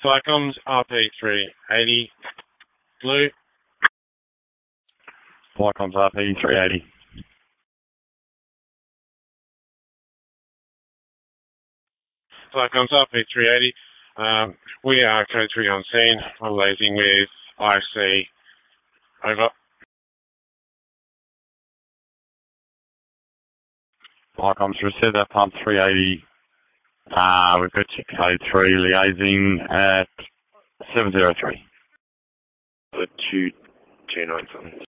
Flycoms RP380, blue. Flycoms RP380. Flycoms RP380, we are code 3 on scene. I'm liaising with IFC. Over. Flycoms received that pump 380. We've got your code 3 liaising at 703. 229 something.